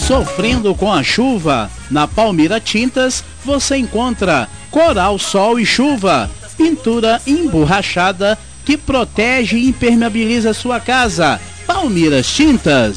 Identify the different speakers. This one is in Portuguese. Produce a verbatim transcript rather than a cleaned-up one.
Speaker 1: Sofrendo com a chuva? Na Palmira Tintas você encontra Coral, Sol e Chuva, pintura emborrachada que protege e impermeabiliza sua casa. Palmiras Tintas.